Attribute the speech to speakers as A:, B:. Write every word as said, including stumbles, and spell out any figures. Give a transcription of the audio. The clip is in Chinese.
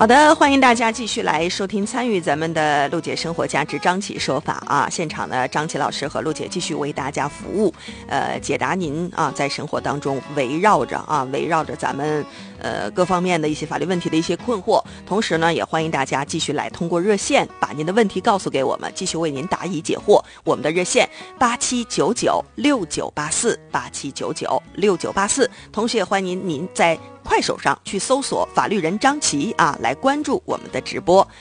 A: 好的，欢迎大家继续来收听参与咱们的陆姐生活价值张琪说法啊！现场呢，张琪老师和陆姐继续为大家服务，呃，解答您啊在生活当中围绕着啊围绕着咱们呃各方面的一些法律问题的一些困惑。同时呢，也欢迎大家继续来通过热线把您的问题告诉给我们，继续为您答疑解惑。我们的热线八七九九六九八四八七九九六九八四，同时也欢迎您在快手上去搜索法律人张琪啊，来关注我们的直播。